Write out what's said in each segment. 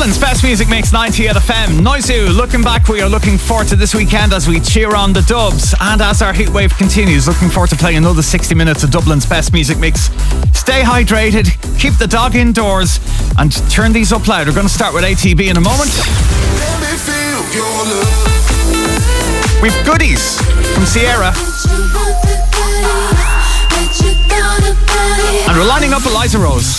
Dublin's best music mix, 98 FM. Noizu, looking back, we are looking forward to this weekend as we cheer on the Dubs. And as our heatwave continues, looking forward to playing another 60 minutes of Dublin's best music mix. Stay hydrated, keep the dog indoors, and turn these up loud. We're going to start with ATB in a moment. We've goodies from Sierra. And we're lining up Eliza Rose.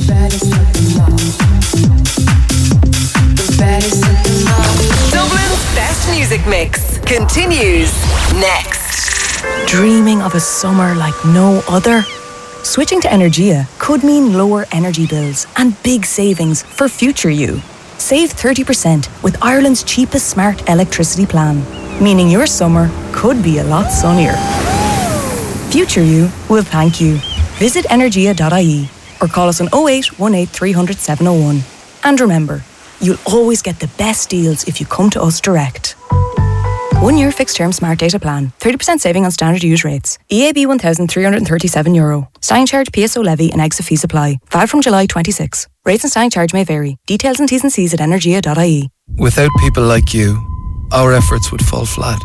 Dublin's best music mix continues next. Dreaming of a summer like no other? Switching to Energia could mean lower energy bills and big savings for future you. Save 30% with Ireland's cheapest smart electricity plan, meaning your summer could be a lot sunnier. Future you will thank you. Visit energia.ie or call us on 08 18 300 701. And remember, you'll always get the best deals if you come to us direct. 1 year fixed term smart data plan. 30% saving on standard use rates. EAB €1,337. Standing charge, PSO levy and exit fee apply. Valid from July 26. Rates and standing charge may vary. Details and T's and C's at energia.ie. Without people like you, our efforts would fall flat.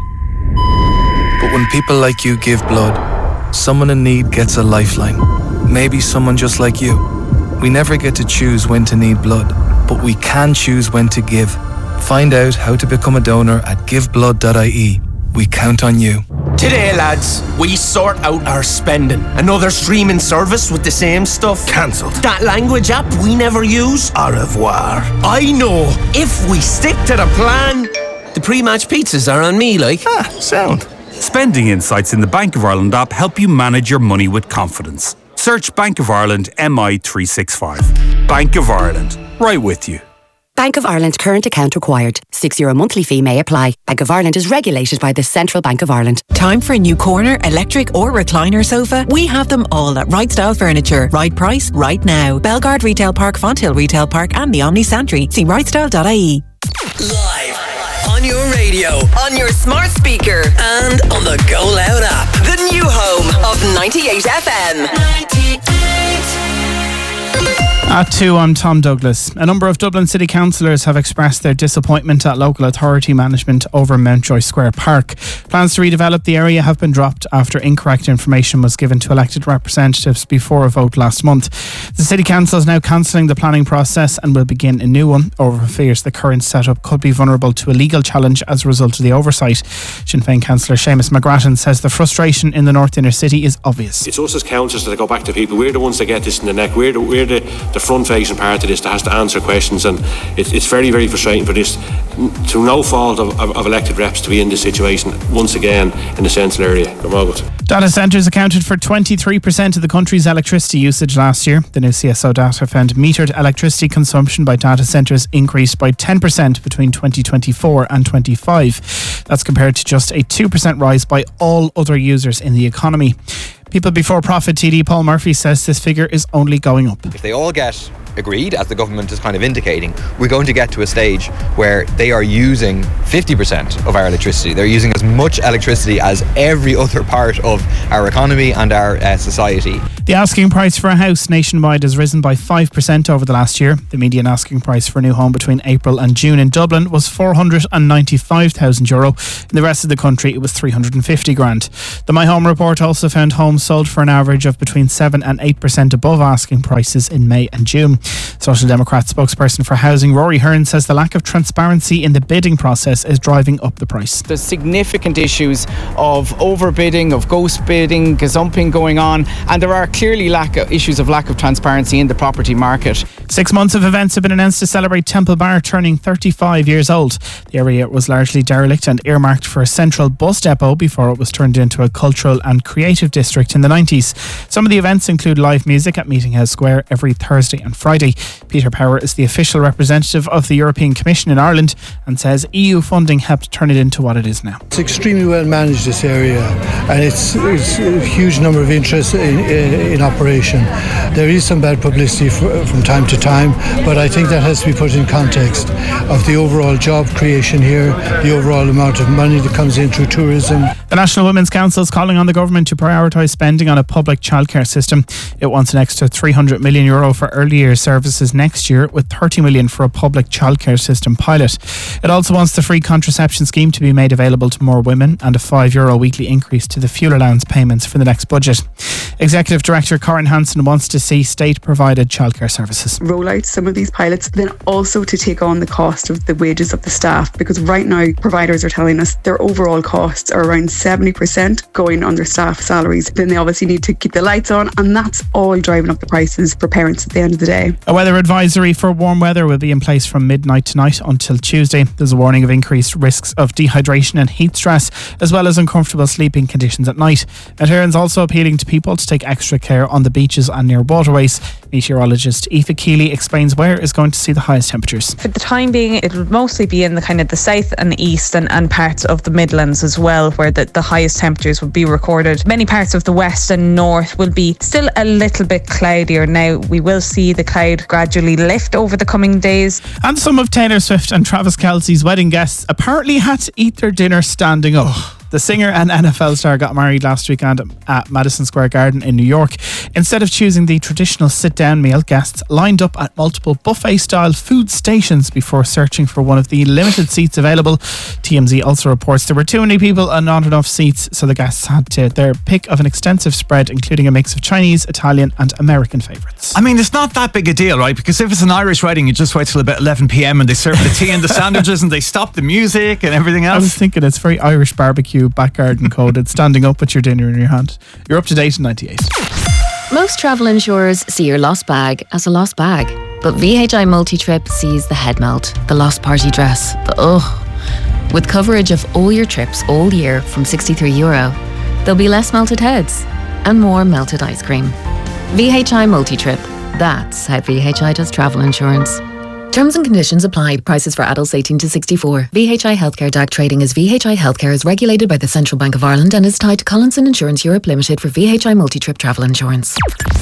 But when people like you give blood, someone in need gets a lifeline. Maybe someone just like you. We never get to choose when to need blood, but we can choose when to give. Find out how to become a donor at giveblood.ie. We count on you. Today, lads, we sort out our spending. Another streaming service with the same stuff. Cancelled. That language app we never use. Au revoir. I know. If we stick to the plan, the pre-match pizzas are on me, like. Sound. Spending insights in the Bank of Ireland app help you manage your money with confidence. Search Bank of Ireland MI365. Bank of Ireland. Right with you. Bank of Ireland current account required. €6 monthly fee may apply. Bank of Ireland is regulated by the Central Bank of Ireland. Time for a new corner, electric or recliner sofa? We have them all at Right Style Furniture. Right price, right now. Bellegarde Retail Park, Fonthill Retail Park and the Omni Santry. See rightstyle.ie. Live on your radio, on your smart speaker, and on the Go Loud app. The new home of 98 FM. 98. At 2, I'm Tom Douglas. A number of Dublin City councillors have expressed their disappointment at local authority management over Mountjoy Square Park. Plans to redevelop the area have been dropped after incorrect information was given to elected representatives before a vote last month. The City Council is now cancelling the planning process and will begin a new one over fears the current setup could be vulnerable to a legal challenge as a result of the oversight. Sinn Féin councillor Seamus McGrattan says the frustration in the North Inner City is obvious. It's us as councillors that go back to people. We're the ones that get this in the neck. We're the front-facing part of this that has to answer questions, and it's very, very frustrating for this, to no fault of elected reps, to be in this situation once again in the central area. Data centres accounted for 23% of the country's electricity usage last year. The new CSO data found metered electricity consumption by data centres increased by 10% between 2024 and 25. That's compared to just a 2% rise by all other users in the economy. People Before Profit TD Paul Murphy says this figure is only going up. If they all get agreed, as the government is kind of indicating, we're going to get to a stage where they are using 50% of our electricity. They're using as much electricity as every other part of our economy and our society. The asking price for a house nationwide has risen by 5% over the last year. The median asking price for a new home between April and June in Dublin was €495,000. In the rest of the country, it was $350,000. The My Home report also found homes sold for an average of between 7 and 8% above asking prices in May and June. Social Democrat spokesperson for housing Rory Hearn says the lack of transparency in the bidding process is driving up the price. There's significant issues of overbidding, of ghost bidding, gazumping going on, and there are clearly issues of lack of transparency in the property market. 6 months of events have been announced to celebrate Temple Bar turning 35 years old. The area was largely derelict and earmarked for a central bus depot before it was turned into a cultural and creative district in the 90s. Some of the events include live music at Meeting House Square every Thursday and Friday. Peter Power is the official representative of the European Commission in Ireland and says EU funding helped turn it into what it is now. It's extremely well managed, this area, and it's a huge number of interests in operation. There is some bad publicity from time to time, but I think that has to be put in context of the overall job creation here, the overall amount of money that comes in through tourism. The National Women's Council is calling on the government to prioritise spending on a public childcare system. It wants an extra €300 million for early years services next year, with $30 million for a public childcare system pilot. It also wants the free contraception scheme to be made available to more women and a €5 weekly increase to the fuel allowance payments for the next budget. Executive Director Corinne Hansen wants to see state-provided childcare services. Roll out some of these pilots, but then also to take on the cost of the wages of the staff, because right now providers are telling us their overall costs are around 70% going on their staff salaries. Then they obviously need to keep the lights on, and that's all driving up the prices for parents at the end of the day. A weather advisory for warm weather will be in place from midnight tonight until Tuesday. There's a warning of increased risks of dehydration and heat stress, as well as uncomfortable sleeping conditions at night. Met also appealing to people to take extra care on the beaches and near waterways. Meteorologist Aoife Keeley explains where is going to see the highest temperatures. For the time being, it will mostly be in the kind of the south and east and parts of the Midlands as well, where the highest temperatures will be recorded. Many parts of the west and north will be still a little bit cloudier. Now, we will see the cloud gradually lift over the coming days. And some of Taylor Swift and Travis Kelce's wedding guests apparently had to eat their dinner standing up. The singer and NFL star got married last weekend at Madison Square Garden in New York. Instead of choosing the traditional sit-down meal, guests lined up at multiple buffet-style food stations before searching for one of the limited seats available. TMZ also reports there were too many people and not enough seats, so the guests had their pick of an extensive spread, including a mix of Chinese, Italian and American favourites. I mean, it's not that big a deal, right? Because if it's an Irish wedding, you just wait till about 11 p.m. and they serve the tea and the sandwiches and they stop the music and everything else. I was thinking it's very Irish barbecue, back garden coded, standing up with your dinner in your hand. You're up to date in 98. Most travel insurers see your lost bag as a lost bag, but VHI Multi-Trip sees the head melt, the lost party dress, the ugh. With coverage of all your trips all year from €63, there'll be less melted heads and more melted ice cream. VHI Multi-Trip. That's how VHI does travel insurance. Terms and conditions apply. Prices for adults 18 to 64. VHI Healthcare DAC trading as VHI Healthcare is regulated by the Central Bank of Ireland and is tied to Collinson Insurance Europe Limited for VHI Multi-Trip travel insurance.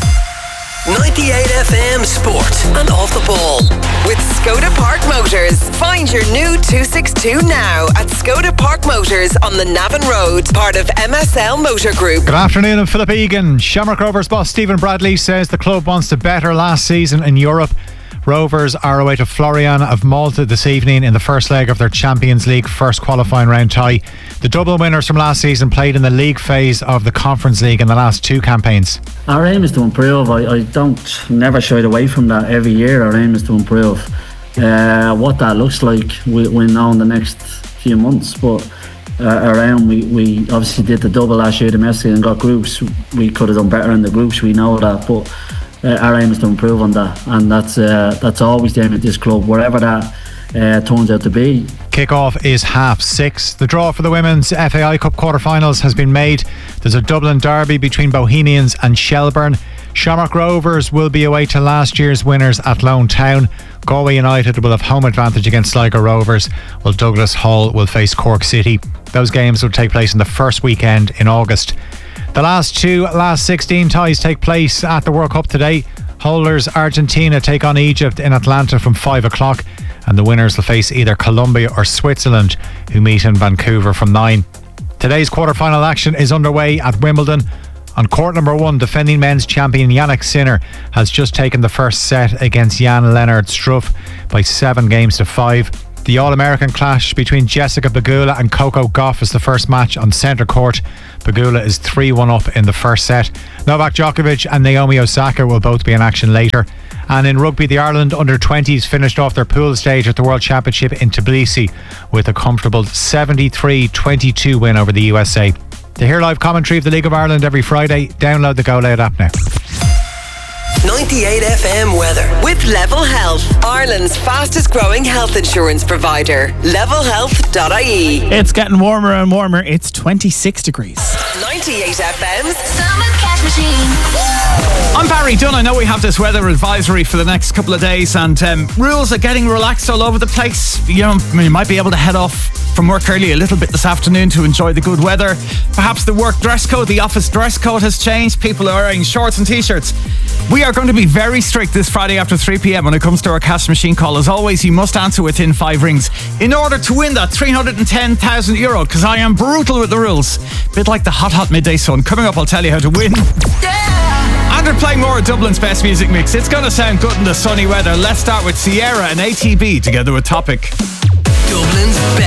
98 FM Sport and Off the Ball with Skoda Park Motors. Find your new 262 now at Skoda Park Motors on the Navan Road, part of MSL Motor Group. Good afternoon, I'm Philip Egan. Shamrock Rovers boss Stephen Bradley says the club wants to better last season in Europe. Rovers are away to Florian of Malta this evening in the first leg of their Champions League first qualifying round tie. The Dublin winners from last season played in the league phase of the Conference League in the last two campaigns. Our aim is to improve. I never shied away from that. Every year our aim is to improve. What that looks like we'll know in the next few months, but our aim, we obviously did the double last year domestically and got groups. We could have done better in the groups, we know that, but our aim is to improve on that, and that's always the aim at this club, wherever that turns out to be. Kick-off is 6:30. The draw for the Women's FAI Cup quarter-finals has been made. There's a Dublin derby between Bohemians and Shelburne. Shamrock Rovers will be away to last year's winners at Lone Town. Galway United will have home advantage against Sligo Rovers, while Douglas Hull will face Cork City. Those games will take place in the first weekend in August. The last 16 ties take place at the World Cup today. Holders Argentina take on Egypt in Atlanta from 5 o'clock, and the winners will face either Colombia or Switzerland, who meet in Vancouver from 9. Today's quarter-final action is underway at Wimbledon. On court number 1, defending men's champion Jannik Sinner has just taken the first set against Jan-Lennard Struff by 7-5. The All-American clash between Jessica Pegula and Coco Gauff is the first match on centre court. Pegula is 3-1 up in the first set. Novak Djokovic and Naomi Osaka will both be in action later. And in rugby, the Ireland under-20s finished off their pool stage at the World Championship in Tbilisi with a comfortable 73-22 win over the USA. To hear live commentary of the League of Ireland every Friday, download the Go Loud app now. 98 FM weather with Level Health, Ireland's fastest growing health insurance provider. Levelhealth.ie. It's getting warmer and warmer. It's 26 degrees. 98 FM's Summer Cash Machine. I'm Barry Dunn. I know we have this weather advisory for the next couple of days, and rules are getting relaxed all over the place. You know, you might be able to head off from work early a little bit this afternoon to enjoy the good weather. Perhaps the work dress code, the office dress code has changed. People are wearing shorts and t-shirts. We are going to be very strict this Friday after 3 p.m. when it comes to our cash machine call. As always, you must answer within 5 rings in order to win that €310,000, because I am brutal with the rules. Bit like the hot midday sun. Coming up, I'll tell you how to win. And we're playing more of Dublin's best music mix. It's going to sound good in the sunny weather. Let's start with Sierra and ATB together with Topic. Dublin's